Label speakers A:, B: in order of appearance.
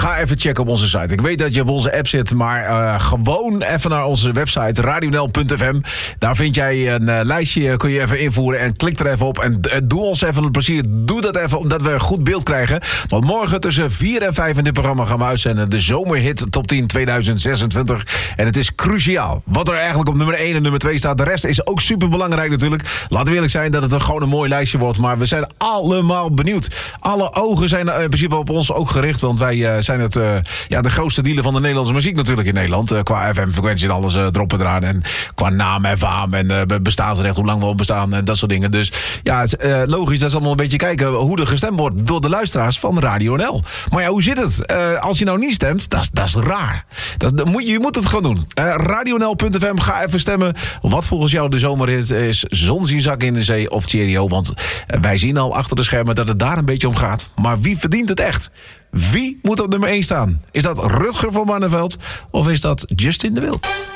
A: Ga even checken op onze site. Ik weet dat je op onze app zit, maar gewoon even naar onze website radionl.fm. Daar vind jij een lijstje, kun je even invoeren en klik er even op. En doe ons even een plezier. Doe dat even, omdat we een goed beeld krijgen. Want morgen tussen 4 en 5 in dit programma gaan we uitzenden de zomerhit top 10 2026. En het is cruciaal wat er eigenlijk op nummer 1 en nummer 2 staat. De rest is ook super belangrijk natuurlijk. Laten we eerlijk zijn dat het gewoon een mooi lijstje wordt. Maar we zijn allemaal benieuwd. Alle ogen zijn in principe op ons ook gericht. Want wij zijn de grootste dealer van de Nederlandse muziek natuurlijk in Nederland. Qua FM-frequentie en alles erop en eraan. En qua naam en faam en bestaansrecht, hoe lang we al bestaan en dat soort dingen. Dus ja, het is logisch dat ze allemaal een beetje kijken hoe er gestemd wordt door de luisteraars van Radio NL. Maar ja, hoe zit het? Als je nou niet stemt, dat is raar. Je moet het gewoon doen. RadioNL.fm, ga even stemmen. Wat volgens jou de zomerhit is. Zon zien zakken in de zee of Cheerio. Want wij zien al achter de schermen dat het daar een beetje om gaat. Maar wie verdient het echt? Wie moet op nummer 1 staan? Is dat Rutger van Barneveld of is dat Justin de Wild?